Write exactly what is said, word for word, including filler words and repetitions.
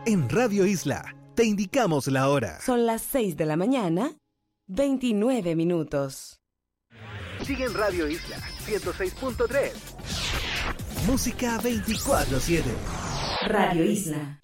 En Radio Isla, te indicamos la hora. Son las seis de la mañana, veintinueve minutos. Sigue en Radio Isla, ciento seis punto tres. Música veinticuatro siete. Radio Isla.